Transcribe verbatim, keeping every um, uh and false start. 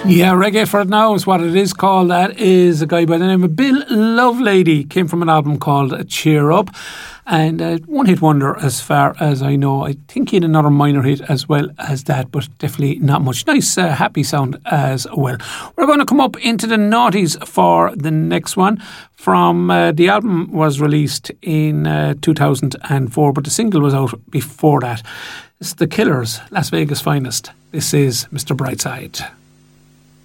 Yeah, Reggae for It Now is what it is called. That is a guy by the name of Bill Lovelady. Came from an album called Cheer Up. And a one-hit wonder as far as I know. I think he had another minor hit as well as that, but definitely not much. Nice, uh, happy sound as well. We're going to come up into the noughties for the next one. From uh, the album was released in uh, two thousand four, but the single was out before that. It's The Killers, Las Vegas Finest. This is Mister Brightside.